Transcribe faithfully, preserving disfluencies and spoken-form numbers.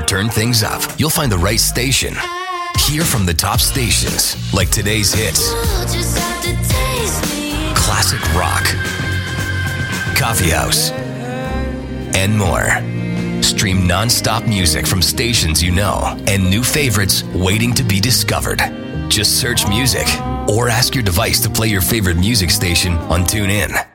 turn things up, you'll find the right station. Hear from the top stations, like today's hits, classic rock, coffee house, and more. Stream non-stop music from stations you know and new favorites waiting to be discovered. Just search music or ask your device to play your favorite music station on TuneIn.